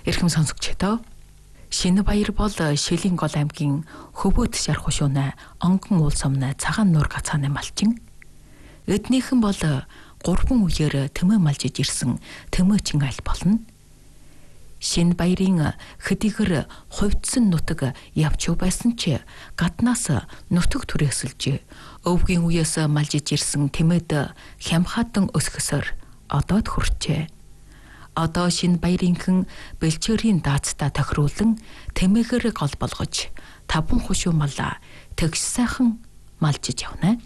Эрхэм сонсогчдоо Шинэ баяр бол Шилийн гол аймгийн Хөвөөд шарх хушууна онгон уул сумна цагаан нуур гацааны малчин. Эднийхэн бол 3 үеэр тэмээ малжиж ирсэн тэмээчин айл болно. Шинэ баярын хэдийгэр хувьдсан нутаг явч байсан ч гаднаас нутаг түрээсэлж өвгийн үеэс малжиж ирсэн тэмээд хямхатан өсгөсөр одоод хүрчээ. Одоо шинэ баярынхан бэлчээрийн даацтай тохируулан тэмээгээр гол болгож 5 хушуу малаа тэгш сайхан малжиж явна.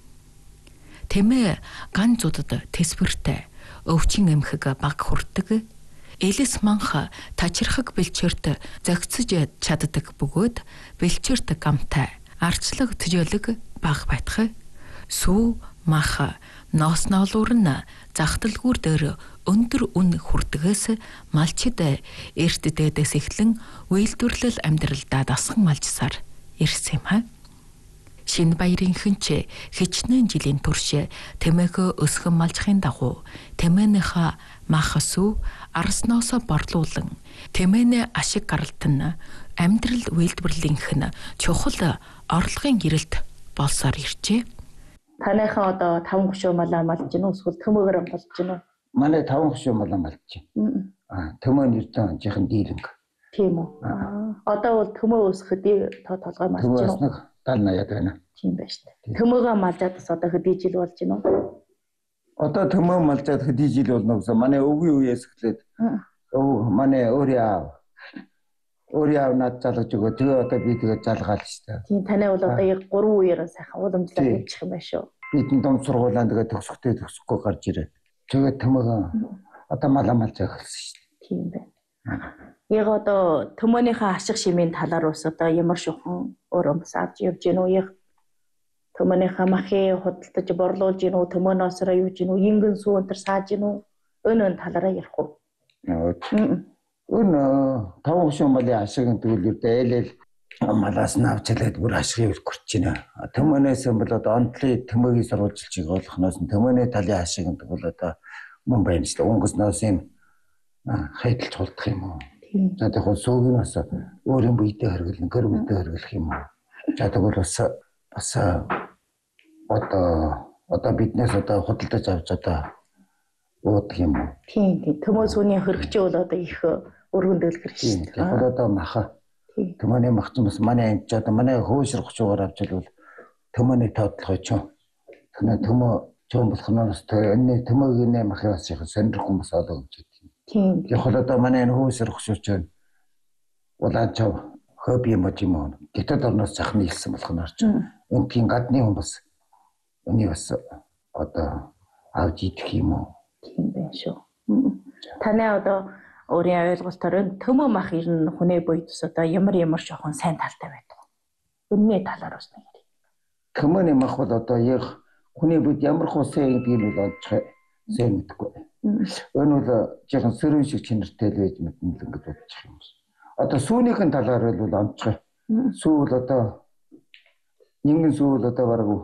Тэмээ ган зудад тэсвэртэй өвчин эмхэг баг хүрдэг. Элэс манха тачирхаг бэлчээрт зохицож чаддаг бөгөөд бэлчээрт гамтай арчлаг төжөөлөг баг байтах. Сүү мах ноос ноолуур нь захталгүүр дээр өндөр үн хүрдгээс малчид эрт дээдээс эхлэн үйлдвэрлэл амьдралдаа дасган малжсаар ирсэн юм аа. Шинэ баярынхан ч хичнээн жилийн турш тэмээгөө өсгөн малжихын дагуу тэмээнийхээ мах сүү арсноосоо борлуулан тэмээнэ ашиг гаралтан амьдрал үйлдвэрлэлийнх нь чухал орлогын гэрэлт болсоор иржээ. Таныхаа одоо 5 хушуу малаа малж гин эсвэл тэмээгээр малж гин үү? Манай 5 хушуу малаа малж гин. Тэмээ нэрдэн жихэн дийлэнг. Тийм үү. Одоо бол тэмээ өсгөдөө толгой малж гин үү? 70-80 байна. Тийм байна шүү дээ. Тэмээгээ малжаад бас одоо хэдий жил болж гин үү? Одоо тэмээ малжаад хэдий жил болно гэсэн манай өвгийн үеэс эхлээд манай өөрөө над залгаж өгөө. Тэгээ одоо би тэгээ залгаал шүү дээ. Тийм таны бол одоо яг 3 үеэр сайхан уламжлал хийчих юм байна шүү. Бидний дом сургуулиан тэгээ төгсөхгүй гарч ирээд. Тэгээ тэмээгээ одоо малаа малж эхэлсэн шүү дээ. Тийм байна. Яг одоо тэмээнийхээ ашиг шимийн талаар ус одоо ямар шухан өөрөө бас авч явж гин үү? Яг тэмээнийхээ махыг худалдаж борлуулж гин үү? Тэмээнөөсөө юу гин үү? Ингэн сүү өнтер сааж гин үү? Өнөө талаараа ярих уу? Өн 5 хушуу малын ашиг тэгвэл ээлэл малаас нь авч хэлээд бүр ашигыг хүрч байна. Тэмээнээс бол одоо онцлог тэмээгийн сурвалжилчийг олохноос нь тэмээний талын ашиг тэгвэл одоо мөн байна шүү дээ. Өнгөс носын хайдалж хулдах юм уу? За тэгэхээр сүүгийн бас өөрийн биедээ хэрглэн, гэр бүлдээ хэрглэх юм уу? За тэгвэл бас одоо биднээс одоо худалдаж авч одоо уудаг юм уу? Тийм. Тэмээ сүүний хөргөчөө бол одоо их өргөн дэглэх шүү дээ. Тэгэхээр одоо маха. Тэмээний мах ч бас манай энэ ч одоо манай хөөсөр 30-аар авч илвэл тэмээний тоотлогоо ч. Тэгэхээр тэмээ чон болохноос энэ тэмээгийн махыг бас их сонирх хүмүүс олоо гэж байна. Тийм. Яг л одоо манай энэ хөөсөр 30 ч улаанчав хобби юм уу? Гэтэд орноос захны илсэн болохноор ч энтгийн гадны хүн бас өний бас одоо авч идэх юм уу? Тийм байна шүү. Таны одоо өөрийн ойлголтоор тэмээ мах ер нь хүний буйдс одоо ямар жоохон сайн талтай байдаг. Үнний талаар бас нэг. Тэмээний мах бол одоо яг хүний буйд ямар хусаа гэдгийг нь бол олж сайн мэдэхгүй. Энэ бол жоохон сөрөг шиг чинэртэй л байж мэднэ л ингэж бодчих юм. Одоо сүүнийхэн талаар бол амжих. Сүү бол одоо нэгэн сүү бол одоо бараг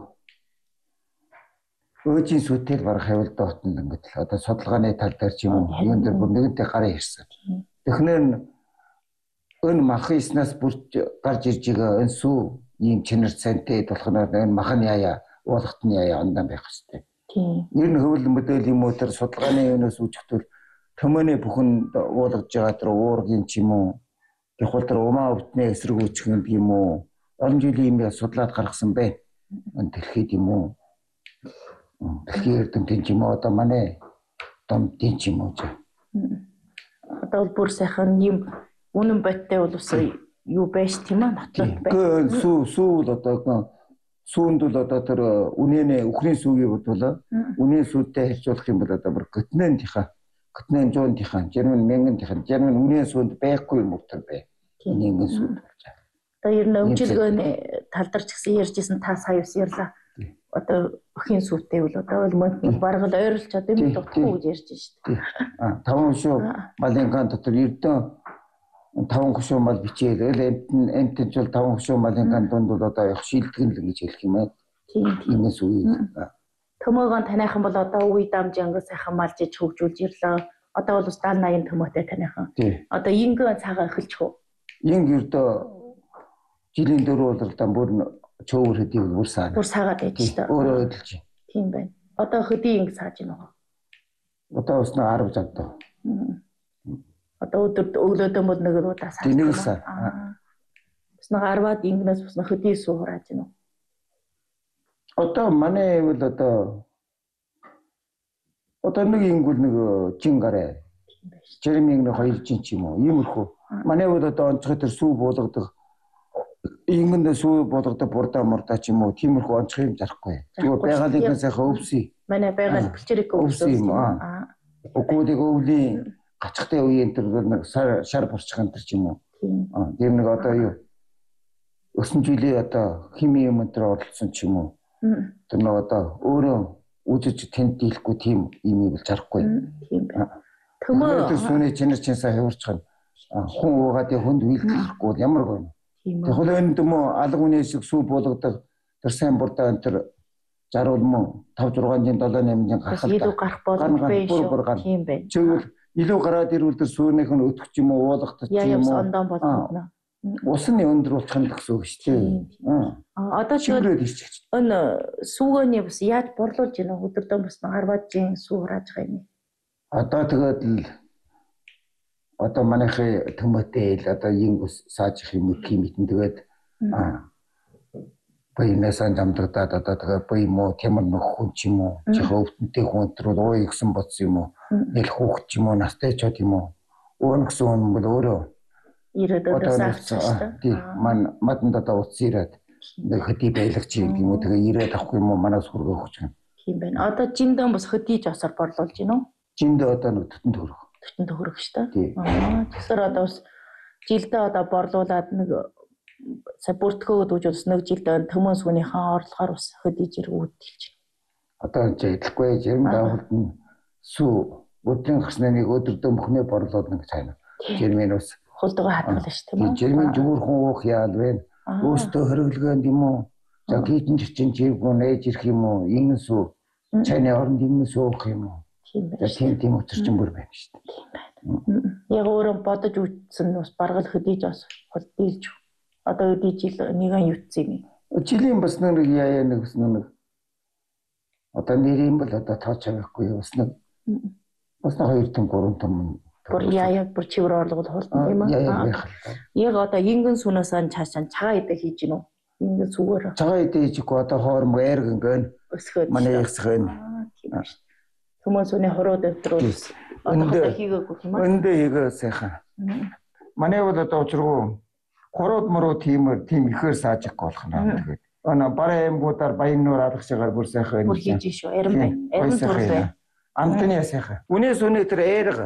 өөжийн сүтэл барах хавьд доотно ингээд л одоо судалгааны тал дээр ч юм уу юм дээр бүр нэгэнтэй гараа ирсэн. Тэгэхээр энэ махыснаас бүрч гарч ирж байгаа энэ сүү ийм чинэр цантай болохноор энэ мах нь яая уулахт нь яая ондан байх хэвчтэй. Тийм. Ер нь хөвөл модель юм уу тэр судалгааны юунаас үүсгэхдээ тэмээний бүхэн уулгаж байгаа тэр уургийн ч юм уу яг тэр умаа өвдний эсрэг үүсгэх юм уу олон жилийн юм судлаад гаргасан бэ. Энэ дэлхийд юм уу? Дэлхийн эрдэмтэн ч юм уу одоо манай домдын ч юм уу. Одоо бүр сайхан юм үнэн бодтой бол ус юу байж тийм аа нотлоод байна. Сүү бол одоо сүүнд бол одоо тэр үнэнэ өхрийн сүүгийг бодвол үнэн сүйдтэй харьцуулах юм бол одоо бүр готнэндийнхаа 100-ийнхаа жирмэн 1000-ийнхаа жирмэн үнэн сүйд байхгүй юм уу тэр бай. Нэгэн сүйд болж байгаа. Одоо ер нь өмжилгөөний талдарч гисэн ярьжсэн та сая ус ярьлаа. Одоо өхрийн сүйдтэй бол одоо мөн баргал ойрлч одоо юм дутхгүй гэж ярьж шүү дээ. 5 хушуу малын ган дотор ердөө 5 хушуу мал бичээл энтэж бол 5 хушуу малын ган донд бол одоо их шилтгэн л гэж хэлэх юм аа. Тиймээс үе. Томоогоо таниахан бол одоо үе дамжинг сайхан малж иж хөгжүүлж ирлээ. Одоо бол 70-80 төмөөтэй танихан. Одоо ингэн цагаан эхэлчих үү? Инг ердөө жилийн 4 бололтой бүр чөөвөр хэдий бүр саад. Бүр саагаад байж та. Өөрөө хөдөлж. Тийм байна. Одоо хөдий инг сааж гин үү? Одоо бас 10 завдаа. Одоо өглөөдөө мод нэг удаа сааж. Нэг сар. Бас нэг 10-аад ингнээс бас хөдий суурааж гин үү? Одоо манай бол одоо нэг ингүүл нэг жин гараа. Жермиг нэг 2 жин ч юм уу. Иймэрхүү. Манай бол одоо онцгой төр сүү буулгадаг. Ингэндээ сүү буулгадаг бурдаа мурдаа ч юм уу. Тиймэрхүү онцгой юм зарахгүй. Зүгээр байгалийн сайхан өвсөй. Манай байгаль бэлчэрэг өвсөй юм аа. Өгөөдийг өвлийн гацхтай үеийн тэр нэг шар бурчих энэ ч юм уу. Тэр нэг одоо юу өсөн жилийн одоо хими юм энэ оролцсон ч юм уу. Тэр нэг одоо өөрөө үзэж тэнд дийлэхгүй тийм юм бол зарахгүй. Тийм байна. Төмөө сүүний чинэр чинсаа хөвөрчих нь хүн уугаад хүнд үйлдэхгүй ямар гоо. Тэр хөлөөнд төмөө алга үнэ шиг сүү буулгадаг тэр сайн бурдаа энэ тэр зарвал мөн 5 6 7 8 гарах илүү гарах боломжтой тийм байна. Чигвэл илүү гараад ирвэл тэр сүүнийх нь өтгөх юм уу уулгах ч юм уу. Ондоо болгоно. Усны өндруулах нь гэсэн үг шүү дээ. Одоо чиглээд ирчих. Энэ сүүгөөний бас яаж борлуулж гинэ өдөрдөө бас 10-аад жин сүү хурааж байгаа юм. Одоо тэгээд л одоо манайхын төмөтэй л одоо ин ус сааж их юм тийм тэгээд баянасаа дамдагдаад одоо тэгээд бая мó тэмэр нөх хүн ч юм уу жихөө өвдөнтэй хүн төрөл ууй гсэн бодсон юм уу нэл хүүхд ч юм уу настай ч юм уу уун гэсэн хүн бол өөрөө ирээд өдөөс авчихсан тийм маданд одоо утас ирээд нэг хөдий байлагч юм уу тэгээд ирээд авахгүй юм уу манаас хүргөө өгч юм. Тийм байна. Одоо жиндөө бас хөдий жосоор борлуулж гинэ үү? Жиндөө одоо нэг төтөн төгрөг. Төтөн төгрөг шүү дээ. Тэгэхээр одоо бас жилдээ одоо борлуулад нэг сая бүртгэгөөд үж бас нэг жилдээ төмөн сүнийхээ орлогоор бас хөдий жирэг үүдэлж байна. Одоо энэ жиглэхгүй жирэмд авалт нь сүү өдрийн хасны нэг өдөрдөө мөхнөө борлуулад нэг цайна. Жирмийн ус хулдгаа хатгална шүү дээ. Жирмийн зүгүүрхэн уух яал вэ? Өөртөө хөрөглөгөөнд юм уу? За гидэн чинь жиргүү нээж ирэх юм уу? Энэ сүү цайны оронд юм суух юм уу? Тийм өчрчин бүр байна шүү дээ. Яг өөрөө бодож үзсэн бас баргал хөдийж бас дийлж. Одоо өдий жил нэгэн юутсан юм. Жилийн бас нэг яа нэг бас нэг одоо нэр юм бол одоо тооч авахгүй бас нэг 2 том 3 том бүр яа бүр чивэр орлого хултан юм аа. Яг одоо ингэн сүнээс цаашаа цагаан идэ хийж гинөө. Ингэн сүгээр. Цагаан идэ хийчихгүй одоо хоорм ээр гэнгэн өсгөөд манай ихсгэн. Хүмүүсийн хороод өвтрүүс одоо хийгээгүй юм аа. Өндөө хийгээ сайхан. Манай бол одоо учиргүй хороод мөрөө тийм ихээр саажих болох нь тэгээд. Ана бараа аймагуудаар баян нуур алгашгаар бүр сайхан бүр хийж шүү. Арим бай. Арим турлаа. Амтны сайхан. Үнээс үнэ тэр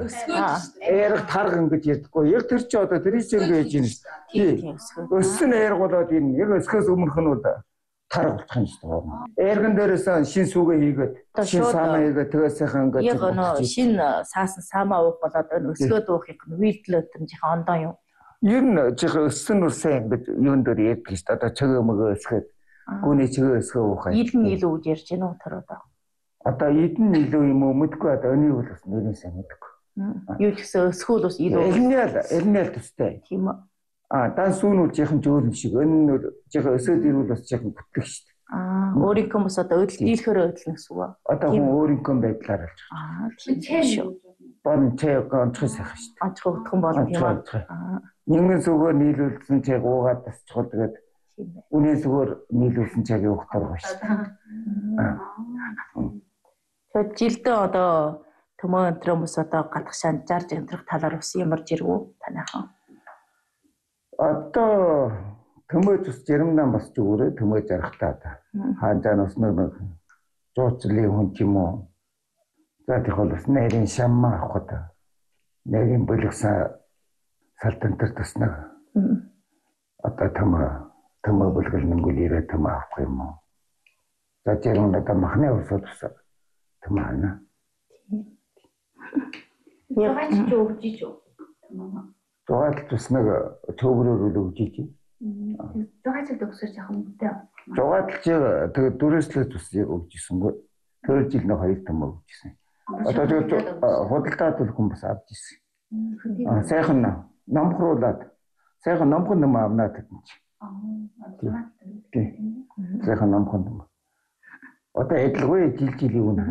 ээрг тарган гэж ярьдаггүй. Яг тэр чи одоо тэр чинь байж юм шүү. Тийм. Өссөн ээрг болоод энэ яг өсгөөс өмнөх нь бол тарга болох юм шүү дээ. Ээргэн дээрээс шин сүгэ хийгээд шин саамаа хийгээд тэгээ сайхан ингээд яг нөө шин саасан саамаа уух болоод өсгөөд уухыг нь вилдлээ тэр жихэн ондоо юм. Ер нь жихэн өссөн нүрсэн ингээд юун дээр ярьдаг шүү дээ. Одоо чөгөө мөгөө өсгөөд гүний чөгөө өсгөө уухаа. Идэн илүү гэж ярьж байна уу тэр одоо. Одоо идэн илүү юм уу мэдгүй одоо өний бол бас нэрийн сайн мэдгүй. Юу ч гэсэн өсгөл бас илүү. Эрнэл төстэй. Тийм үү. Дан сүүнүүд жихэн жөөлн шиг энэ жихэн өсөөд ирвэл бас жихэн бүтлэх шүү дээ. Өөрийнхөө бас одоо дийлэхээр өдлөн гэсэн үг. Одоо хүн өөрийнхөө байдлаар алж байгаа. Тийм шүү. Бон цэг онцгой сайхан шүү дээ. Онцгой өтгөн болно тийм үү. Нэгэн зүгээр нийлүүлсэн цэг уугаад тасчихвол тэгээд үнэн зүгээр нийлүүлсэн цэг явах дургүй шүү дээ. Тэгээд жилдээ одоо төмөн өнтрөөс одоо гадагшаа 60 өнтрөх талаар ус ямар жиргүү танихан. Одоо төмөө ус жирэмдэн бас зүгээрээ төмөө жарахтаа хаанчаанаас нэг жуучлалын хүн ч юм уу. За тийх бол бас нэрийн шаммаа авах нэрийн бүлэгсэн салтантар туснаа. Одоо төмөө бүлгэл нэнгүүл ирээ төмөө авах юм уу. За жирэмд одоо махны усууд төмөө ана. Яг ч өгч ичүү. Жугаалт ус нэг төөврөөр өгж ичээ. Жугаалт өгсөөр яхан мөтэй. Жугаалт тэгээд дүрээслээ ус өгж ирсэнгүй. Тэр жил нэг 2 төмөө өгж ирсэн. Одоо тэгвэл худалдаад бол хүн бас авч ирсэн. Сайхан номхруулаад сайхан номхон юм авнаад гэдэг чинь. Сайхан номхон юм. Одоо адилгүй жил жилийн өмнө